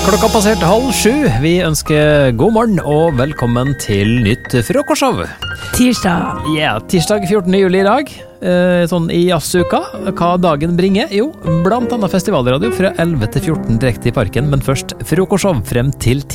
Klokka passert 6:30. Vi ønsker god morgen og velkommen til nytt frokostshow. Tirsdag. Ja, tirsdag 14. juli i dag. Sånn i jazzuka. Hva dagen bringer? Jo, blant annet festivalradio fra 11 til 14 direkte i parken, men først frokostshow frem til 10.